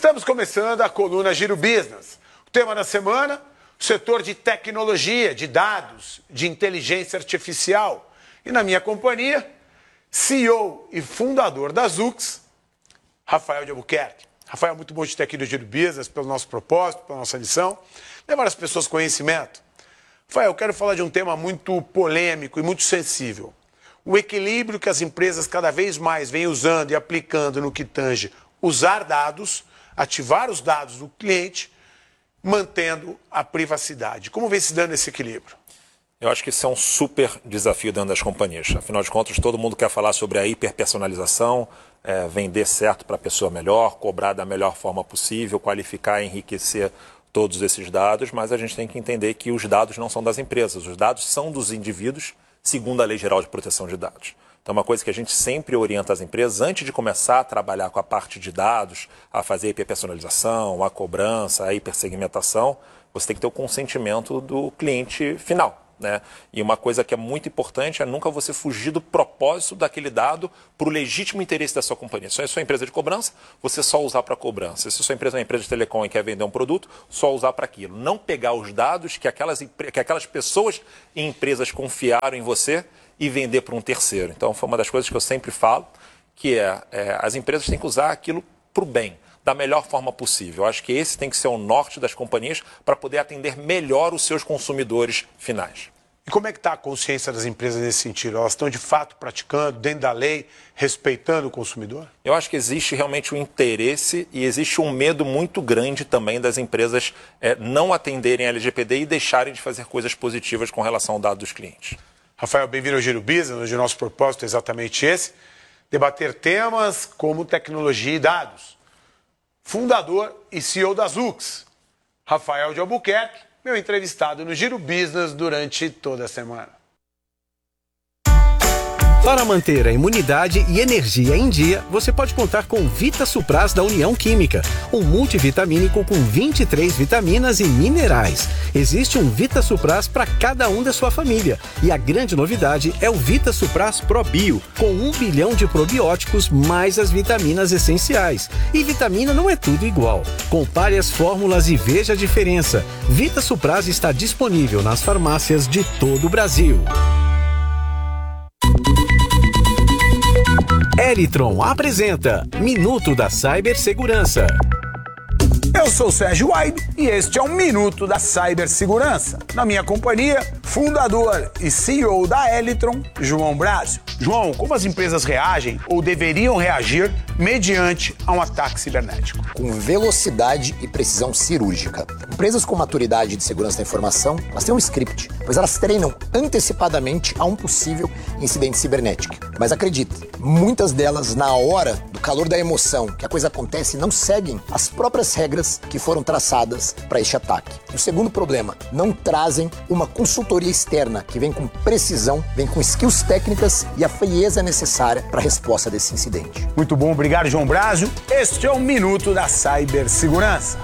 Estamos começando a coluna Giro Business. O tema da semana, o setor de tecnologia, de dados, de inteligência artificial. E na minha companhia, CEO e fundador da Zux, Rafael de Albuquerque. Rafael, muito bom de ter aqui no Giro Business, pelo nosso propósito, pela nossa missão, levar as pessoas conhecimento. Rafael, eu quero falar de um tema muito polêmico e muito sensível. O equilíbrio que as empresas cada vez mais vêm usando e aplicando no que tange usar dados, ativar os dados do cliente, mantendo a privacidade. Como vem se dando esse equilíbrio? Eu acho que isso é um super desafio dentro das companhias. Afinal de contas, todo mundo quer falar sobre a hiperpersonalização, vender certo para a pessoa melhor, cobrar da melhor forma possível, qualificar e enriquecer todos esses dados, mas a gente tem que entender que os dados não são das empresas, os dados são dos indivíduos, segundo a Lei Geral de Proteção de Dados. Então, uma coisa que a gente sempre orienta as empresas, antes de começar a trabalhar com a parte de dados, a fazer a hiperpersonalização, a cobrança, a hipersegmentação, você tem que ter o consentimento do cliente final, né? E uma coisa que é muito importante é nunca você fugir do propósito daquele dado para o legítimo interesse da sua companhia. Se é sua empresa de cobrança, você só usar para cobrança. Se a sua empresa é uma empresa de telecom e quer vender um produto, só usar para aquilo. Não pegar os dados que aquelas pessoas e empresas confiaram em você e vender para um terceiro. Então, foi uma das coisas que eu sempre falo, que as empresas têm que usar aquilo para o bem, da melhor forma possível. Eu acho que esse tem que ser o norte das companhias para poder atender melhor os seus consumidores finais. E como é que está a consciência das empresas nesse sentido? Elas estão de fato praticando, dentro da lei, respeitando o consumidor? Eu acho que existe realmente um interesse e existe um medo muito grande também das empresas não atenderem a LGPD e deixarem de fazer coisas positivas com relação ao dado dos clientes. Rafael, bem-vindo ao Giro Business, onde o nosso propósito é exatamente esse, debater temas como tecnologia e dados. Fundador e CEO da Zux, Rafael de Albuquerque, meu entrevistado no Giro Business durante toda a semana. Para manter a imunidade e energia em dia, você pode contar com Vita Supras da União Química, um multivitamínico com 23 vitaminas e minerais. Existe um Vita Supras para cada um da sua família. E a grande novidade é o Vita Supras Pro Bio, com 1 bilhão de probióticos mais as vitaminas essenciais. E vitamina não é tudo igual. Compare as fórmulas e veja a diferença. Vita Supras está disponível nas farmácias de todo o Brasil. Eritron apresenta Minuto da Cibersegurança. Eu sou o Sérgio Waib e este é um Minuto da Cibersegurança. Na minha companhia, fundador e CEO da Eritron, João Brásio. João, como as empresas reagem ou deveriam reagir mediante a um ataque cibernético? Com velocidade e precisão cirúrgica. Empresas com maturidade de segurança da informação, elas têm um script, pois elas treinam antecipadamente a um possível incidente cibernético. Mas acredite, muitas delas, na hora do calor da emoção, que a coisa acontece, não seguem as próprias regras que foram traçadas para este ataque. E o segundo problema, não trazem uma consultoria externa que vem com precisão, vem com skills técnicas e a frieza necessária para a resposta desse incidente. Muito bom, obrigado, João Brásio. Este é o Minuto da Cibersegurança.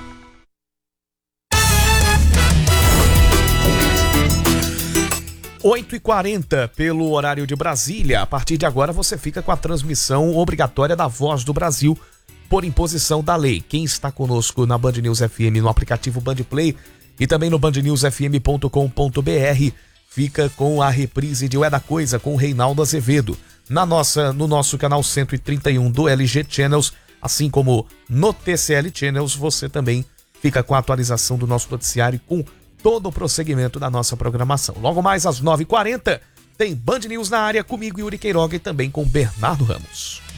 Às 8h40 pelo horário de Brasília. A partir de agora você fica com a transmissão obrigatória da Voz do Brasil por imposição da lei. Quem está conosco na Band News FM, no aplicativo Band Play e também no bandnewsfm.com.br, fica com a reprise de Ué da Coisa com o Reinaldo Azevedo. No nosso canal 131 do LG Channels, assim como no TCL Channels, você também fica com a atualização do nosso noticiário com todo o prosseguimento da nossa programação. Logo mais às 9h40, tem Band News na área comigo, Yuri Queiroga, e também com Bernardo Ramos.